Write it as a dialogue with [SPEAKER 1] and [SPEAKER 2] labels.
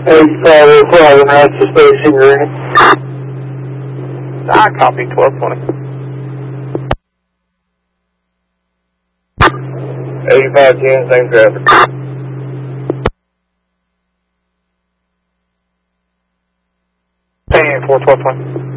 [SPEAKER 1] 8505, and that's the station you're in.
[SPEAKER 2] I copy 1220.
[SPEAKER 1] 8510, same traffic.
[SPEAKER 2] And 41220.